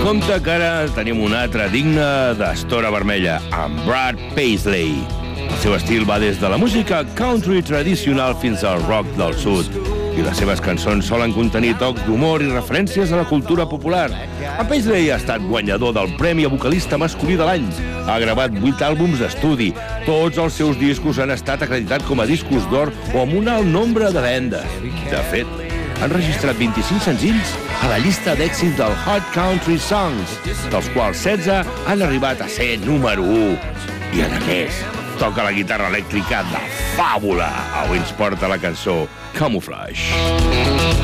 Compte que ara tenim un altre digne d'Estora Vermella, amb Brad Paisley. El seu estil va des de la música country tradicional fins al rock del sud, i les seves cançons solen contenir tocs d'humor i referències a la cultura popular. En Paisley ha estat guanyador del Premi a Vocalista Masculí de l'Any. Ha gravat 8 àlbums d'estudi. Tots els seus discos han estat acreditats com a discos d'or o amb un alt nombre de vendes. De fet, han registrat 25 senzills a la llista d'èxits del Hot Country Songs, dels quals 16 han arribat a ser número 1. I a més, toca la guitarra elèctrica de fàbula. Avui ens porta la cançó Camouflage.